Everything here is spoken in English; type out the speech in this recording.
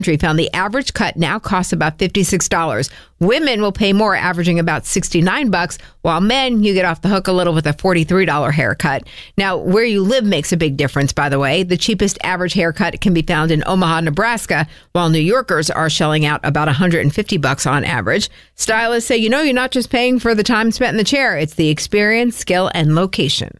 found the average cut now costs about $56. Women will pay more, averaging about $69, while men, you get off the hook a little with a $43 haircut. Now, where you live makes a big difference, by the way. The cheapest average haircut can be found in Omaha, Nebraska, while New Yorkers are shelling out about $150 on average. Stylists say, you're not just paying for the time spent in the chair, it's the experience, skill, and location.